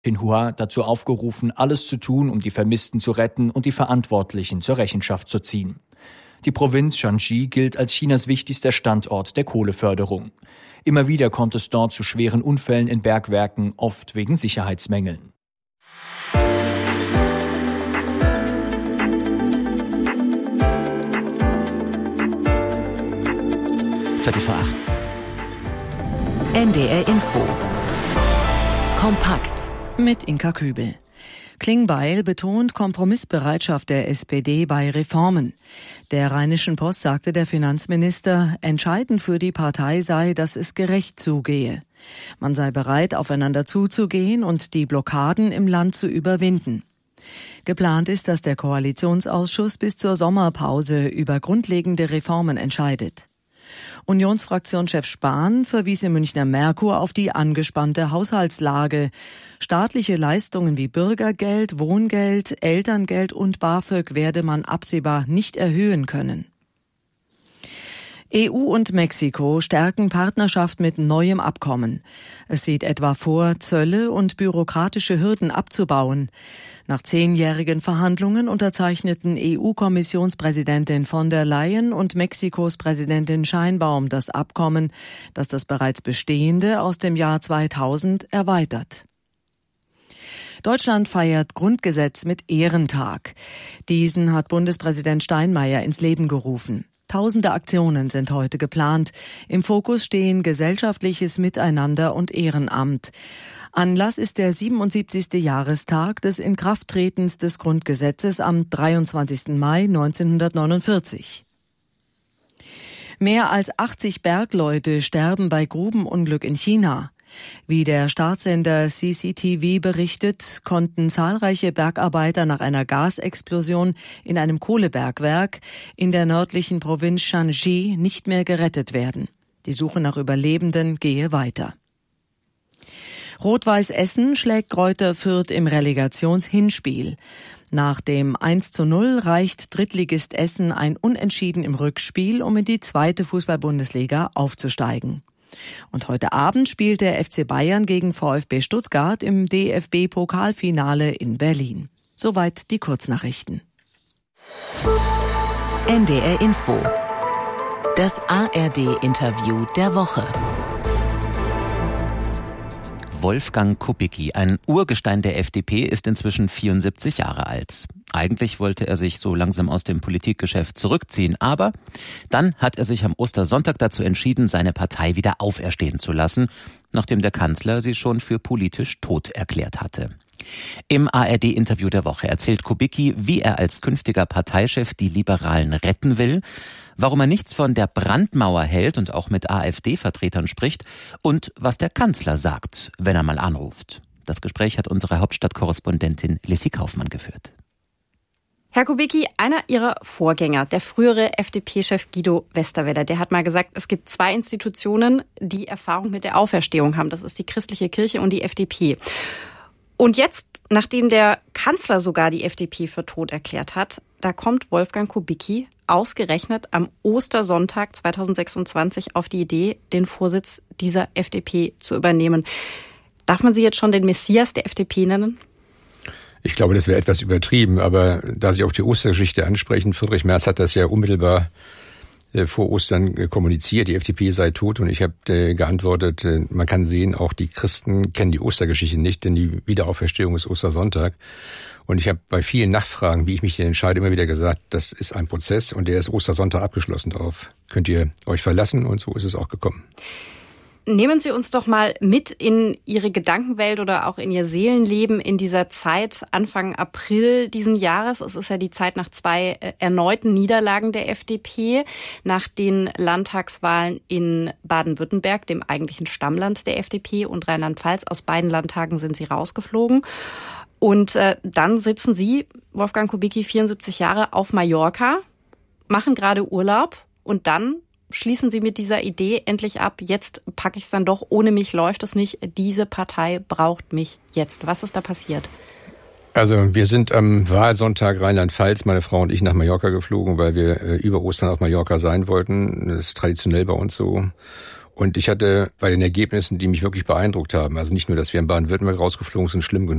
Xinhua dazu aufgerufen, alles zu tun, um die Vermissten zu retten und die Verantwortlichen zur Rechenschaft zu ziehen. Die Provinz Shanxi gilt als Chinas wichtigster Standort der Kohleförderung. Immer wieder kommt es dort zu schweren Unfällen in Bergwerken, oft wegen Sicherheitsmängeln. Viertel vor 8. NDR Info. Kompakt. Mit Inka Kübel. Klingbeil betont Kompromissbereitschaft der SPD bei Reformen. Der Rheinischen Post sagte der Finanzminister, entscheidend für die Partei sei, dass es gerecht zugehe. Man sei bereit, aufeinander zuzugehen und die Blockaden im Land zu überwinden. Geplant ist, dass der Koalitionsausschuss bis zur Sommerpause über grundlegende Reformen entscheidet. Unionsfraktionschef Spahn verwies im Münchner Merkur auf die angespannte Haushaltslage. Staatliche Leistungen wie Bürgergeld, Wohngeld, Elterngeld und BAföG werde man absehbar nicht erhöhen können. EU und Mexiko stärken Partnerschaft mit neuem Abkommen. Es sieht etwa vor, Zölle und bürokratische Hürden abzubauen. Nach 10-jährigen Verhandlungen unterzeichneten EU-Kommissionspräsidentin von der Leyen und Mexikos Präsidentin Sheinbaum das Abkommen, das das bereits bestehende aus dem Jahr 2000 erweitert. Deutschland feiert Grundgesetz mit Ehrentag. Diesen hat Bundespräsident Steinmeier ins Leben gerufen. Tausende Aktionen sind heute geplant. Im Fokus stehen gesellschaftliches Miteinander und Ehrenamt. Anlass ist der 77. Jahrestag des Inkrafttretens des Grundgesetzes am 23. Mai 1949. Mehr als 80 Bergleute sterben bei Grubenunglück in China. Wie der Staatssender CCTV berichtet, konnten zahlreiche Bergarbeiter nach einer Gasexplosion in einem Kohlebergwerk in der nördlichen Provinz Shanxi nicht mehr gerettet werden. Die Suche nach Überlebenden gehe weiter. Rot-Weiß Essen schlägt Greuther Fürth im Relegationshinspiel. Nach dem 1:0 reicht Drittligist Essen ein Unentschieden im Rückspiel, um in die zweite Fußball-Bundesliga aufzusteigen. Und heute Abend spielt der FC Bayern gegen VfB Stuttgart im DFB-Pokalfinale in Berlin. Soweit die Kurznachrichten. NDR Info. Das ARD-Interview der Woche. Wolfgang Kubicki, ein Urgestein der FDP, ist inzwischen 74 Jahre alt. Eigentlich wollte er sich so langsam aus dem Politikgeschäft zurückziehen, aber dann hat er sich am Ostersonntag dazu entschieden, seine Partei wieder auferstehen zu lassen, nachdem der Kanzler sie schon für politisch tot erklärt hatte. Im ARD-Interview der Woche erzählt Kubicki, wie er als künftiger Parteichef die Liberalen retten will, warum er nichts von der Brandmauer hält und auch mit AfD-Vertretern spricht und was der Kanzler sagt, wenn er mal anruft. Das Gespräch hat unsere Hauptstadtkorrespondentin Lissi Kaufmann geführt. Herr Kubicki, einer Ihrer Vorgänger, der frühere FDP-Chef Guido Westerwelle, der hat mal gesagt, es gibt 2 Institutionen, die Erfahrung mit der Auferstehung haben. Das ist die christliche Kirche und die FDP. Und jetzt, nachdem der Kanzler sogar die FDP für tot erklärt hat, da kommt Wolfgang Kubicki ausgerechnet am Ostersonntag 2026 auf die Idee, den Vorsitz dieser FDP zu übernehmen. Darf man Sie jetzt schon den Messias der FDP nennen? Ich glaube, das wäre etwas übertrieben, aber da Sie auch die Ostergeschichte ansprechen, Friedrich Merz hat das ja unmittelbar vor Ostern kommuniziert, die FDP sei tot, und ich habe geantwortet, man kann sehen, auch die Christen kennen die Ostergeschichte nicht, denn die Wiederauferstehung ist Ostersonntag. Und ich habe bei vielen Nachfragen, wie ich mich hier entscheide, immer wieder gesagt, das ist ein Prozess und der ist Ostersonntag abgeschlossen. Darauf könnt ihr euch verlassen, und so ist es auch gekommen. Nehmen Sie uns doch mal mit in Ihre Gedankenwelt oder auch in Ihr Seelenleben in dieser Zeit Anfang April diesen Jahres. Es ist ja die Zeit nach 2 erneuten Niederlagen der FDP, nach den Landtagswahlen in Baden-Württemberg, dem eigentlichen Stammland der FDP, und Rheinland-Pfalz. Aus beiden Landtagen sind Sie rausgeflogen. Und dann sitzen Sie, Wolfgang Kubicki, 74 Jahre, auf Mallorca, machen gerade Urlaub, und dann schließen Sie mit dieser Idee endlich ab, jetzt packe ich es dann doch, ohne mich läuft es nicht, diese Partei braucht mich jetzt. Was ist da passiert? Also wir sind am Wahlsonntag Rheinland-Pfalz, meine Frau und ich, nach Mallorca geflogen, weil wir über Ostern auf Mallorca sein wollten. Das ist traditionell bei uns so. Und ich hatte bei den Ergebnissen, die mich wirklich beeindruckt haben, also nicht nur, dass wir in Baden-Württemberg rausgeflogen sind, schlimm